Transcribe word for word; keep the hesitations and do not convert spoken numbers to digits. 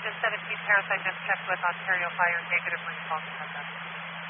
seventeen Paris, I just checked with Ontario Fire, negative rainfall.